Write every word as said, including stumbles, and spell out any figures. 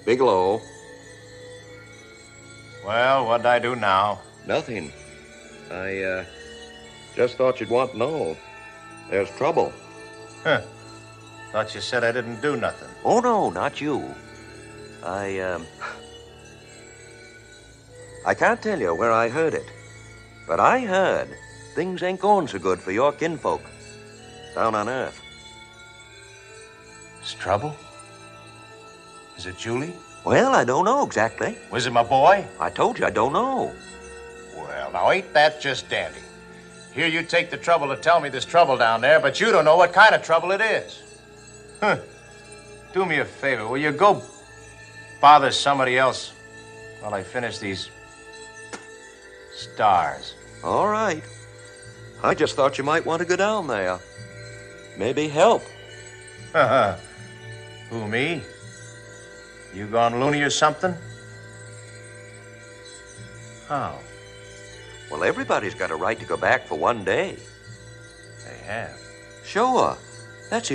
Bigelow. Well, what'd I do now? Nothing. I, uh, just thought you'd want to know. There's trouble. Huh. Thought you said I didn't do nothing. Oh, no, not you. I, um... I can't tell you where I heard it, but I heard things ain't going so good for your kinfolk down on Earth. Is trouble? Is it Julie? Well, I don't know exactly. Was it my boy? I told you I don't know. Well, now, ain't that just dandy? Here you take the trouble to tell me there's trouble down there, but you don't know what kind of trouble it is. Huh. Do me a favor. Will you go bother somebody else while I finish these stars? All right. I just thought you might want to go down there. Maybe help. Who, me? You gone loony or something? How? Well, everybody's got a right to go back for one day. They have. Sure.